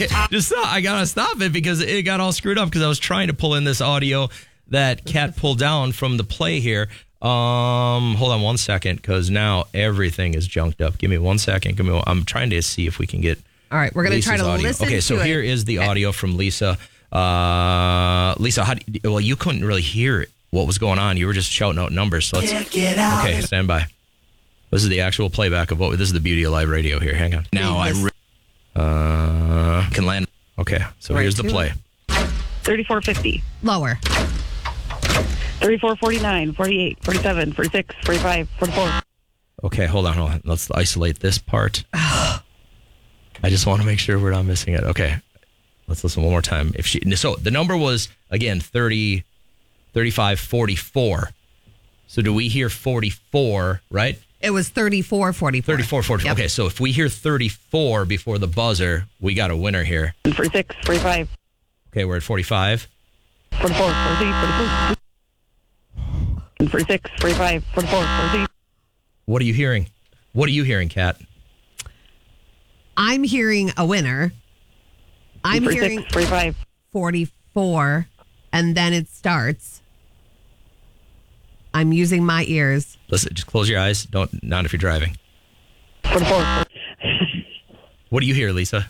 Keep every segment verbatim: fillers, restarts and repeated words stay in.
Just uh, I gotta stop it because it got all screwed up because I was trying to pull in this audio that Kat pulled down from the play here. Um, hold on one second because now everything is junked up. Give me one second. Give me. One, I'm trying to see if we can get. All right, we're gonna Lisa's try to audio. listen. Okay, so to here it. is the okay. audio from Lisa. Uh, Lisa, how do you, well you couldn't really hear what was going on. You were just shouting out numbers. So let's. Get out. Okay, stand by. This is the actual playback of what. This is the beauty of live radio here. Hang on. Now I re- uh can land. Okay, so Right here's the to play. thirty-four fifty, Lower. thirty-four forty-nine, forty-eight, forty-seven, forty-six, forty-five, forty-four. Okay, hold on, hold on. Let's isolate this part. I just want to make sure we're not missing it. Okay, let's listen one more time. If she so the number was again thirty, thirty-five, forty-four. So do we hear forty-four? Right. It was thirty-four forty-four. thirty-four forty-four. Yep. Okay, so if we hear thirty-four before the buzzer, we got a winner here. forty-six, forty-five, Okay, we're at forty-five. forty-four, forty-eight, forty-four. forty-six, forty-five, forty-four, forty-eight. What are you hearing? What are you hearing, Kat? I'm hearing a winner. I'm forty-six, hearing forty-five. forty-four, and then it starts. I'm using my ears. Listen, just close your eyes. Don't not if you're driving. forty-four. What do you hear, Lisa?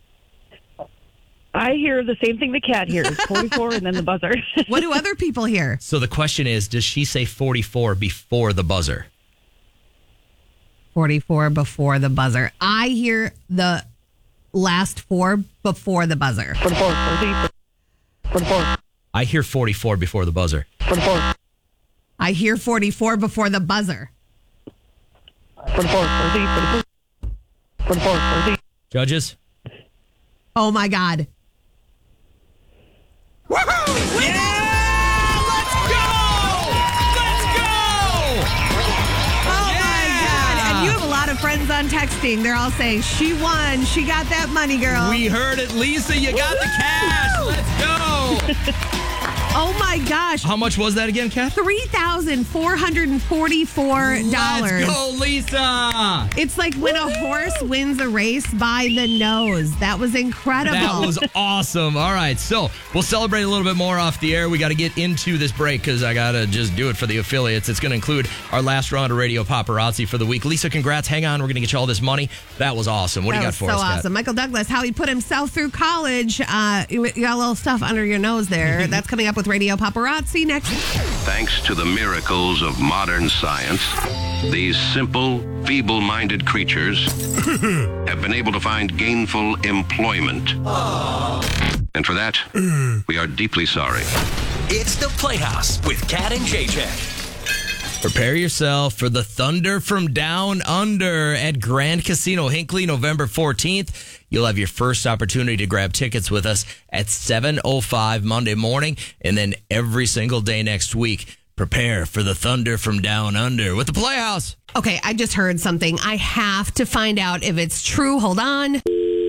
I hear the same thing the cat hears. forty-four and then the buzzer. What do other people hear? So the question is, does she say forty-four before the buzzer? forty-four before the buzzer. I hear the last four before the buzzer. forty-four, forty-eight, forty-four. I hear forty-four before the buzzer. forty-four. I hear forty-four before the buzzer. forty-four, forty-eight, forty-four. forty-four, forty-eight. Judges? Oh my God. Woohoo! Yeah! Let's go! Let's go! Oh my God. And you have a lot of friends on texting. They're all saying, she won. She got that money, girl. We heard it, Lisa. You got the cash. Let's go. Oh my gosh. How much was that again, Kat? three thousand four hundred forty-four dollars. Let's go, Lisa. It's like when a horse wins a race by the nose. That was incredible. That was awesome. All right, so we'll celebrate a little bit more off the air. We got to get into this break because I got to just do it for the affiliates. It's going to include our last round of Radio Paparazzi for the week. Lisa, congrats. Hang on. We're going to get you all this money. That was awesome. What that do you got was for so us, Kat? awesome. Michael Douglas, how he put himself through college. Uh, you got a little stuff under your nose there. That's coming up with Radio Paparazzi next. Thanks to the miracles of modern science, these simple, feeble-minded creatures have been able to find gainful employment. And for that, we are deeply sorry. It's the Playhouse with Kat and J J. Prepare yourself for the Thunder from Down Under at Grand Casino Hinckley, November fourteenth. You'll have your first opportunity to grab tickets with us at seven oh five Monday morning, and then every single day next week. Prepare for the Thunder from Down Under with the Playhouse. Okay, I just heard something. I have to find out if it's true. Hold on.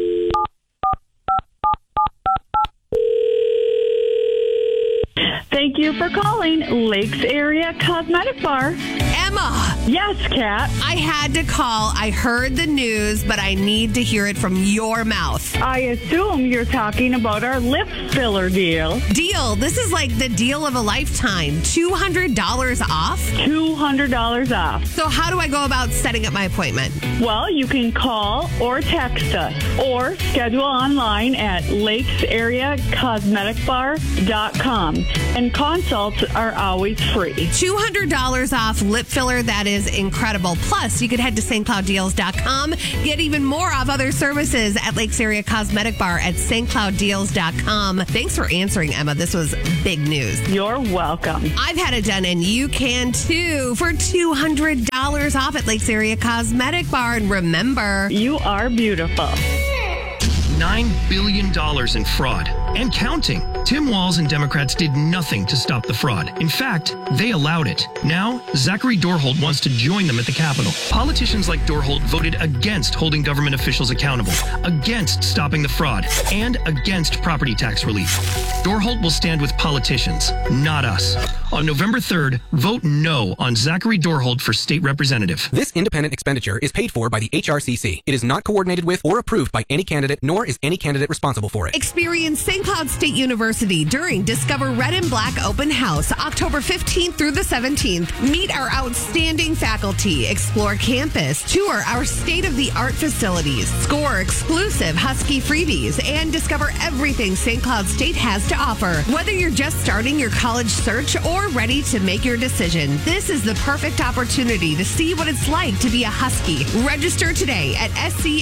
Thank you for calling Lakes Area Cosmetic Bar. Emma, Yes, Kat. I had to call. I heard the news, but I need to hear it from your mouth. I assume you're talking about our lip filler deal. Deal. This is like the deal of a lifetime. two hundred dollars off? two hundred dollars off. So how do I go about setting up my appointment? Well, you can call or text us or schedule online at lakes area cosmetic bar dot com. And consults are always free. two hundred dollars off lip filler. That is incredible. Plus, you could head to Saint Cloud Deals dot com. Get even more off other services at Lakes Area Cosmetic Bar at Saint Cloud Deals dot com. Thanks for answering, Emma. This was big news. You're welcome. I've had it done, and you can too for two hundred dollars off at Lakes Area Cosmetic Bar. And remember, You are beautiful. nine billion dollars in fraud. And counting. Tim Walz and Democrats did nothing to stop the fraud. In fact, they allowed it. Now, Zachary Dorholt wants to join them at the Capitol. Politicians like Dorholt voted against holding government officials accountable, against stopping the fraud, and against property tax relief. Dorholt will stand with politicians, not us. On November third, vote no on Zachary Dorholt for state representative. This independent expenditure is paid for by the H R C C. It is not coordinated with or approved by any candidate, nor is any candidate responsible for it. Experience Saint Cloud State University during Discover Red and Black Open House, October fifteenth through the seventeenth. Meet our outstanding faculty, explore campus, tour our state-of-the-art facilities, score exclusive Husky freebies, and discover everything Saint Cloud State has to offer. Whether you're just starting your college search or ready to make your decision, this is the perfect opportunity to see what it's like to be a Husky. Register today at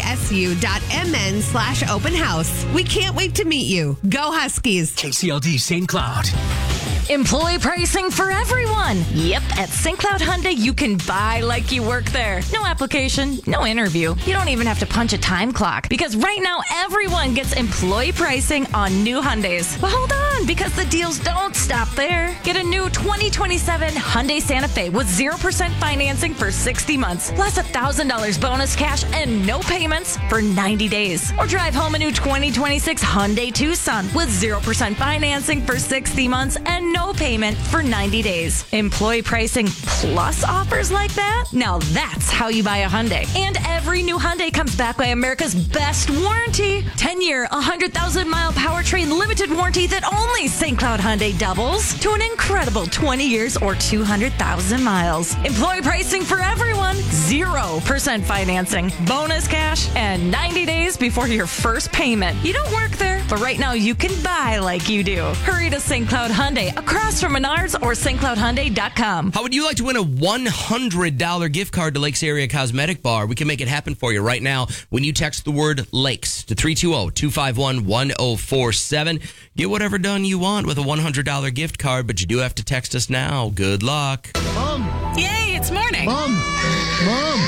scsu.mn slash open house. We can't wait to meet you. Go Huskies. K C L D Saint Cloud. Employee pricing for everyone. Yep, at Saint Cloud Hyundai, you can buy like you work there. No application, no interview. You don't even have to punch a time clock because right now everyone gets employee pricing on new Hyundais. But hold on, because the deals don't stop there. Get a new twenty twenty-seven Hyundai Santa Fe with zero percent financing for sixty months, plus one thousand dollars bonus cash and no payments for ninety days. Or drive home a new twenty twenty-six Hyundai Tucson with zero percent financing for sixty months and no payment for ninety days. Employee pricing plus offers like that? Now that's how you buy a Hyundai. And every new Hyundai comes back by America's best warranty. ten-year, one hundred thousand mile powertrain limited warranty that only Saint Cloud Hyundai doubles to an incredible twenty years or two hundred thousand miles. Employee pricing for everyone. zero percent financing, bonus cash, and ninety days before your first payment. You don't work there, but right now you can buy like you do. Hurry to Saint Cloud Hyundai across from Menards or St Cloud Hyundai dot com. How would you like to win a one hundred dollars gift card to Lakes Area Cosmetic Bar? We can make it happen for you right now when you text the word Lakes to three two zero, two five one, one zero four seven. Get whatever done you want with a one hundred dollars gift card, but you do have to text us now. Good luck. Mom. Yay, it's morning. Mom. Mom.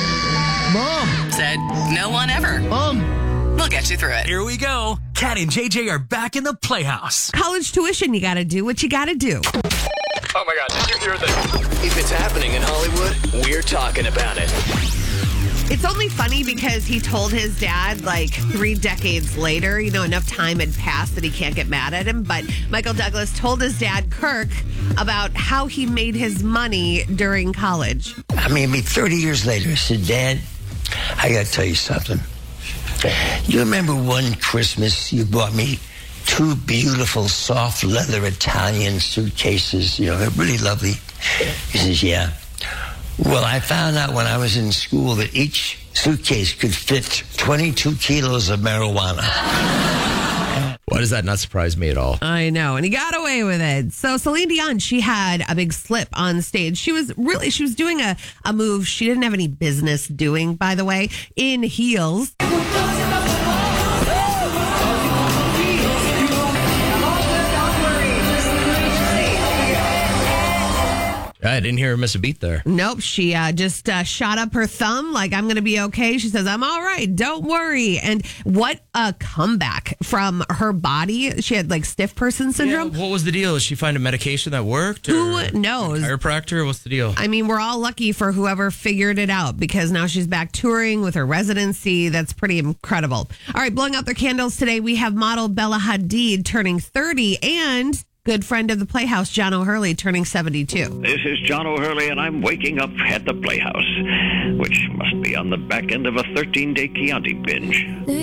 Mom. Said no one ever. Mom. We'll get you through it. Here we go. Kat and J J are back in the Playhouse. College tuition, you got to do what you got to do. Oh my God, did you hear that? If it's happening in Hollywood, we're talking about it. It's only funny because he told his dad like three decades later, you know, enough time had passed that he can't get mad at him. But Michael Douglas told his dad, Kirk, about how he made his money during college. I mean, maybe thirty years later, I said, Dad, I got to tell you something. You remember one Christmas you bought me two beautiful soft leather Italian suitcases, you know, they're really lovely. He says, yeah. Well, I found out when I was in school that each suitcase could fit twenty-two kilos of marijuana. Why does that not surprise me at all? I know, and he got away with it. So Celine Dion, she had a big slip on stage. She was really, she was doing a, a move she didn't have any business doing, by the way, in heels. I didn't hear her miss a beat there. Nope. She uh, just uh, shot up her thumb like, I'm going to be okay. She says, I'm all right. Don't worry. And what a comeback from her body. She had like stiff person syndrome. Yeah, what was the deal? Did she find a medication that worked? Who knows? Chiropractor? What's the deal? I mean, we're all lucky for whoever figured it out because now she's back touring with her residency. That's pretty incredible. All right. Blowing out their candles today. We have model Bella Hadid turning thirty and good friend of the Playhouse, John O'Hurley, turning seventy-two. This is John O'Hurley, and I'm waking up at the Playhouse, which must be on the back end of a thirteen-day Chianti binge.